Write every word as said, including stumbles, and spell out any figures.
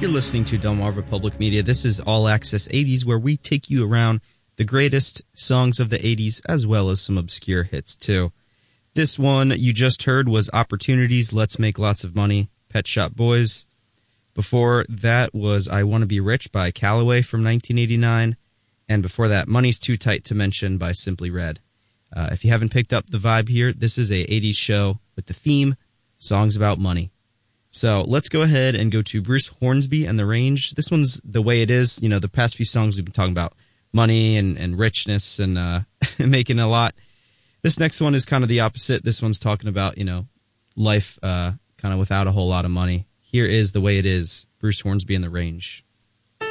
You're listening to Delmarva Public Media. This is All Access eighties, where we take you around the greatest songs of the eighties, as well as some obscure hits, too. This one you just heard was Opportunities, Let's Make Lots of Money, Pet Shop Boys. Before that was I Want to Be Rich by Calloway from nineteen eighty-nine. And before that, Money's Too Tight to Mention by Simply Red. Uh, if you haven't picked up the vibe here, this is a eighties show with the theme, songs about money. So let's go ahead and go to Bruce Hornsby and the Range. This one's The Way It Is. You know, the past few songs we've been talking about money and, and richness and uh, making a lot. This next one is kind of the opposite. This one's talking about, you know, life uh, kind of without a whole lot of money. Here is The Way It Is, Bruce Hornsby and the Range.